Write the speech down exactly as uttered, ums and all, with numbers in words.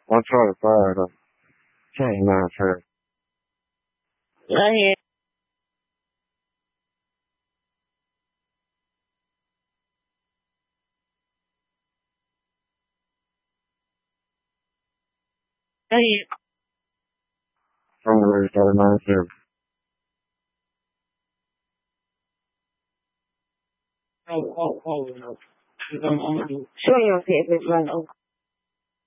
I'll try to fire it up. Can't not her. Right here. Right here. From the restart nine seven. Oh, oh, oh, no. I'm, I'm, I'm, show you, okay, if it's run over.